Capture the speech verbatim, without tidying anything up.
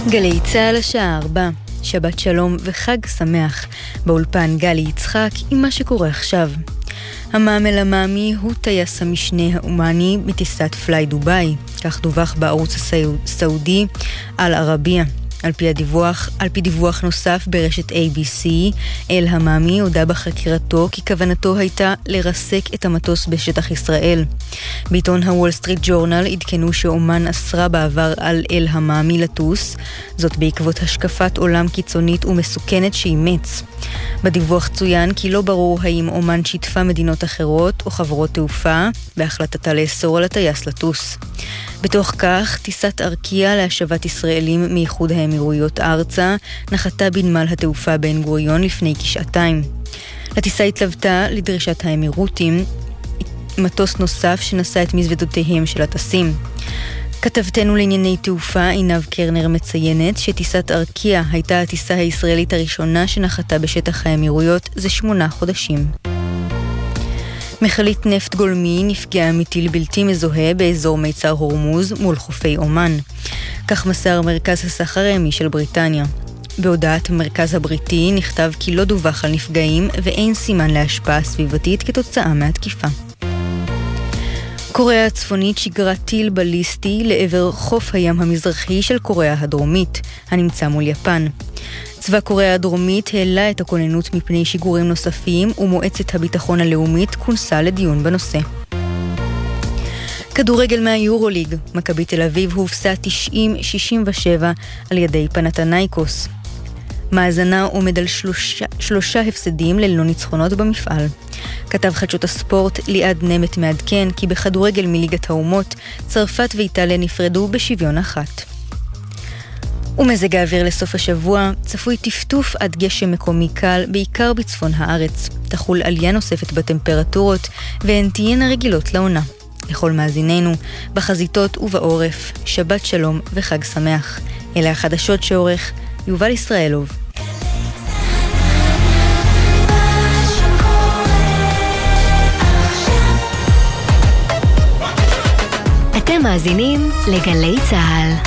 גלי צהל השעה ארבע, שבת שלום וחג שמח. באולפן גלי יצחק עם מה שקורה עכשיו. המאמל המאמי הוא טייס המשנה האומני מטיסת פליי דוביי, כך דווח בערוץ הסעודי על ערבייה. על פי הדיווח, על פי דיווח נוסף ברשת איי בי סי, אל המאמי הודע בחקירתו כי כוונתו הייתה לרסק את המטוס בשטח ישראל. בעיתון הוול סטריט ג'ורנל עדכנו שאומן אסרה בעבר על אל המאמי לטוס, זאת בעקבות השקפת עולם קיצונית ומסוכנת שאימץ. בדיווח צוין כי לא ברור האם אומן שיתפה מדינות אחרות או חברות תעופה בהחלטתה לאסור על הטייס לטוס. בתוך כך, טיסת ארקיע להשבת ישראלים מאיחוד האמירויות ארצה נחתה בנמל התעופה בן גוריון לפני כשעתיים. לטיסה התלוותה לדרישת האמירותים מטוס נוסף שנשא את מזוודותיהם של הטסים. כתבתנו לענייני תעופה עינב קרנר מציינת שטיסת ארקיע הייתה הטיסה הישראלית הראשונה שנחתה בשטח האמירויות זה שמונה חודשים. מכלית נפט גולמי נפגעה מטיל בלתי מזוהה באזור מיצר הורמוז מול חופי אומן. כך מסר מרכז הסחר הימי של בריטניה. בהודעת המרכז הבריטי נכתב כי לא דווח על נפגעים ואין סימן להשפעה סביבתית כתוצאה מהתקיפה. קוריאה הצפונית שיגרה טיל בליסטי לעבר חוף הים המזרחי של קוריאה הדרומית, הנמצא מול יפן. צבא קוריאה הדרומית העלה את הכוננות מפני שיגורים נוספים, ומועצת הביטחון הלאומית כונסה לדיון בנושא. כדורגל מהיורוליג, מכבי תל אביב הובסה תשעים שישים ושבע על ידי פנתנייקוס. מאזנה עומד על שלושה, שלושה הפסדים ללא ניצחונות במפעל. כתב חדשות הספורט ליעד נמת מעדכן כי בכדורגל מליגת האומות צרפת ואיטליה נפרדו בשוויון אחת. ומזג האוויר לסוף השבוע צפוי טפטוף עד גשם מקומי קל בעיקר בצפון הארץ. תחול עלייה נוספת בטמפרטורות והן תהיינה רגילות לעונה. לכל מאזיננו, בחזיתות ובעורף, שבת שלום וחג שמח. אלה החדשות שעורך יובל ישראלוב. אתם מאזינים לגלי צהל.